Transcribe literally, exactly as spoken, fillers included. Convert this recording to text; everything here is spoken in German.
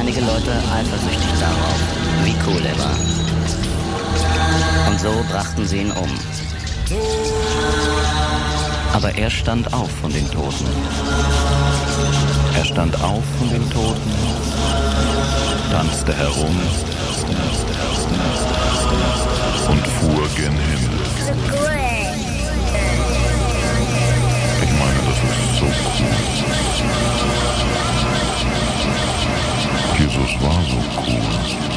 einige Leute eifersüchtig darauf, wie cool er war. Und so brachten sie ihn um. Aber er stand auf von den Toten. Er stand auf von den Toten, tanzte herum und fuhr gen Himmel. Ich meine, das ist so cool. Jesus war so cool.